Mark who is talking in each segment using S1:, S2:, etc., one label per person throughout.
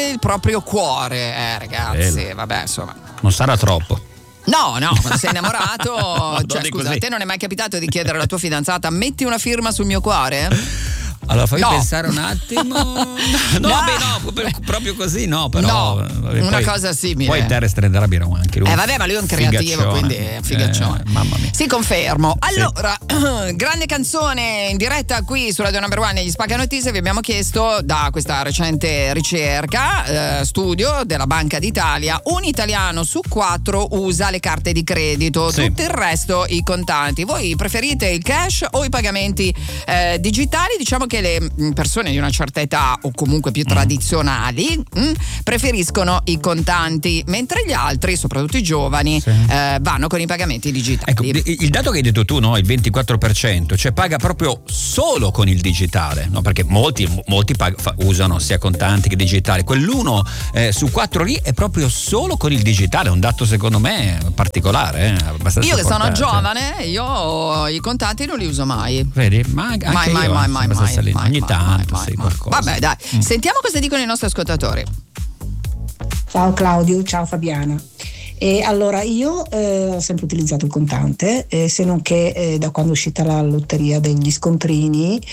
S1: il proprio cuore, ragazzi, vabbè, insomma.
S2: Non sarà troppo.
S1: No, quando sei innamorato,
S2: no,
S1: cioè scusa,
S2: così.
S1: a te non è mai capitato di chiedere alla tua fidanzata: metti una firma sul mio cuore?
S2: Allora fammi
S1: No.
S2: pensare un attimo. Proprio così no, però vabbè,
S1: una
S2: poi,
S1: cosa simile.
S2: Poi Terrestre Trenderabia era anche lui.
S1: Vabbè, ma lui è un creativo, quindi è un figaccione.
S2: Mamma mia.
S1: Sì, confermo. Allora, grande canzone in diretta qui su Radio Number One negli Spacca Notizie. Vi abbiamo chiesto, da questa recente ricerca studio della Banca d'Italia, un italiano su 4 usa le carte di credito,
S2: Sì.
S1: tutto il resto i contanti. Voi preferite il cash o i pagamenti digitali? Diciamo che le persone di una certa età o comunque più tradizionali preferiscono i contanti, mentre gli altri, soprattutto i giovani, vanno con i pagamenti digitali.
S2: Ecco, il dato che hai detto tu, no, il 24%, cioè paga proprio solo con il digitale, no? Perché molti usano sia contanti che digitali. Quell'uno su 4 lì è proprio solo con il digitale, è un dato secondo me particolare, abbastanza
S1: Io che sono
S2: importante.
S1: giovane, io i contanti non li uso mai.
S2: Vedi? Ma anche
S1: Mai.
S2: ogni tanto sì, qualcosa.
S1: Vabbè, dai, sentiamo cosa dicono i nostri ascoltatori.
S3: Ciao Claudio, ciao Fabiana. E allora io ho sempre utilizzato il contante, se non che da quando è uscita la lotteria degli scontrini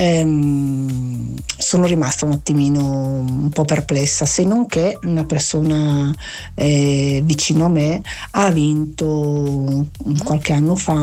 S3: sono rimasta un attimino un po' perplessa, se non che una persona vicino a me ha vinto qualche anno fa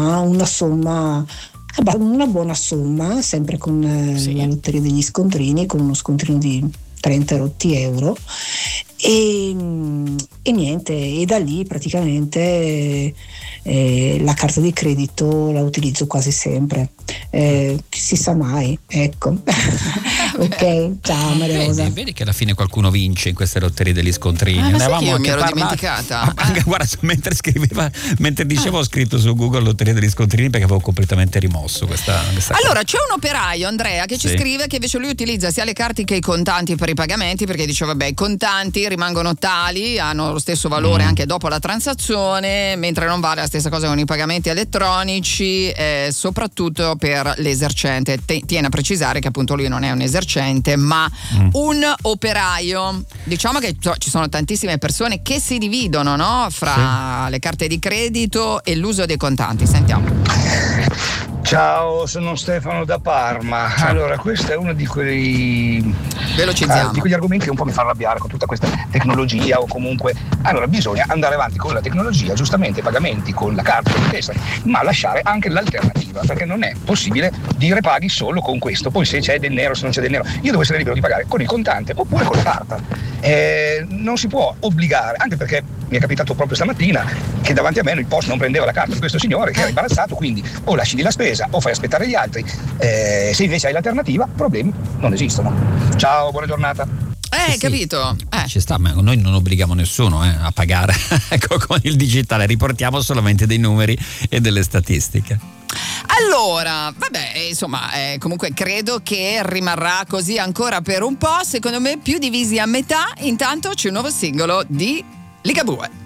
S3: una buona somma, sempre con la lotteria degli scontrini, con uno scontrino di 30 rotti euro. E niente, e da lì praticamente la carta di credito la utilizzo quasi sempre, si sa mai, ecco. Ok, ciao Mareosa.
S2: Vedi che alla fine qualcuno vince in queste lotterie degli scontrini.
S1: Ma sai che io mi ero dimenticata.
S2: Guarda, mentre dicevo ho scritto su Google lotteria degli scontrini perché avevo completamente rimosso questa
S1: Allora
S2: cosa.
S1: c'è un operaio, Andrea, che ci scrive che invece lui utilizza sia le carte che i contanti per i pagamenti, perché dice vabbè, i contanti rimangono tali, hanno lo stesso valore anche dopo la transazione, mentre non vale la stessa cosa con i pagamenti elettronici, soprattutto per l'esercente. Tiene a precisare che appunto lui non è un esercente ma un operaio. Diciamo che ci sono tantissime persone che si dividono, no? Fra le carte di credito e l'uso dei contanti. Sentiamo.
S4: Ciao, sono Stefano da Parma. Allora, questo è uno di quegli argomenti che un po' mi fa arrabbiare con tutta questa tecnologia, o comunque allora bisogna andare avanti con la tecnologia, giustamente pagamenti con la carta di testa, ma lasciare anche l'alternativa, perché non è possibile dire paghi solo con questo, poi se c'è del nero, se non c'è del nero, io devo essere libero di pagare con il contante oppure con la carta. Non si può obbligare, anche perché mi è capitato proprio stamattina che davanti a me il post non prendeva la carta di questo signore che era imbarazzato, quindi o lasci di la spesa o fai aspettare gli altri, se invece hai l'alternativa problemi non esistono. Ciao, buona giornata.
S1: Capito?
S2: Ci sta, ma noi non obblighiamo nessuno a pagare ecco, con il digitale, riportiamo solamente dei numeri e delle statistiche.
S1: Allora, vabbè, insomma, comunque credo che rimarrà così ancora per un po', secondo me più divisi a metà. Intanto c'è un nuovo singolo di Ligabue.